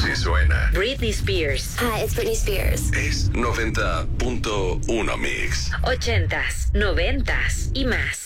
Así suena Britney Spears. Hi, it's Britney Spears. es 90.1 Mix. 80s, 90s y más.